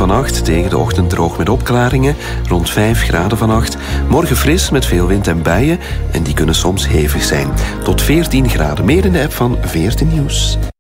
vannacht, tegen de ochtend droog met opklaringen, rond 5 graden vannacht. Morgen fris met veel wind en buien en die kunnen soms hevig zijn. Tot 14 graden, meer in de app van 14 Nieuws.